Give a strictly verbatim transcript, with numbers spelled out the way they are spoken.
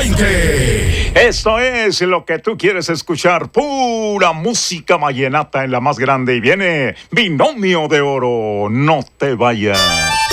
veinte. Esto es lo que tú quieres escuchar, pura música vallenata en la más grande. Y viene Binomio de Oro, no te vayas.